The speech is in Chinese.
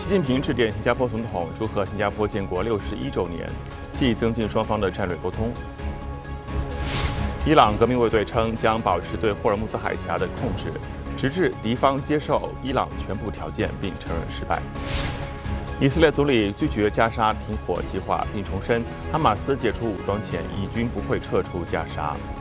近平致电新加坡总统，祝贺新加坡建国61周年，既增进双方的战略沟通。伊朗革命卫队称将保持对霍尔木兹海峡的控制，直至敌方接受伊朗全部条件并承认失败。以色列总理拒绝加沙停火计划，并重申哈马斯解除武装前，以军不会撤出加沙。